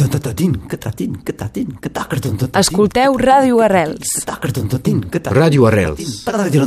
Escolteu Ràdio Arrels. Ràdio Arrels.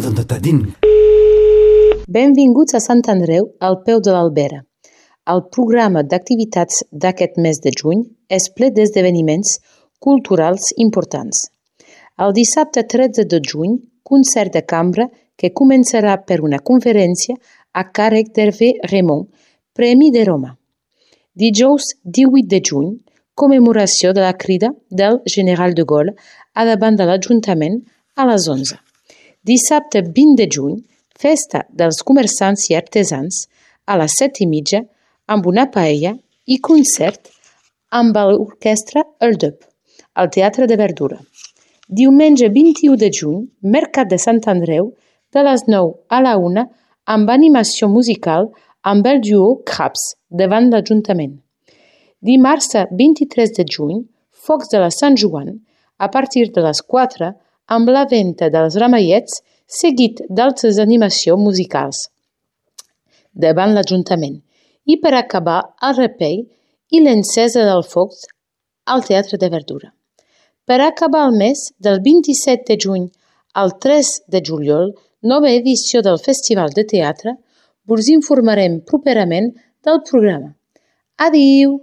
Benvinguts a Sant Andreu, al peu de l'Albera. El programa d'activitats d'aquest mes de juny és ple d'esdeveniments culturals importants. El dissabte 13 de juny, concert de cambra que començarà per una conferència a càrrec d'Hervé Raymond, Premi de Roma. Dijous 18 de juny, commemoració de la crida del General de Gaulle a davant de l'Ajuntament a les 11. Dissabte 20 de juny, festa dels comerciants i artesans a les 7:30 amb una paella i concert amb l'orquestra El Dub, al Teatre de Verdura. Diumenge 21 de juny, Mercat de Sant Andreu, de les 9 a la 1, amb animació musical amb el duo Craps, davant l'Ajuntament. Dimarts 23 de juny, Focs de la Sant Joan, a partir de les 4, amb la venda dels ramallets, seguit d'altres animacions musicals davant l'Ajuntament. I per acabar, el repei i l'encesa del foc al Teatre de Verdura. Per acabar el mes, del 27 de juny al 3 de juliol, nova edició del Festival de Teatre, us informarem properament del programa. Adéu!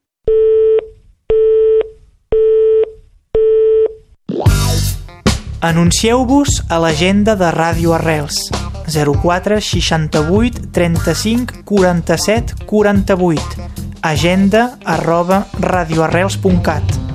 Anuncieu-vos a l'agenda de Ràdio Arrels 04 68 35 47 48 agenda@radioarrels.cat.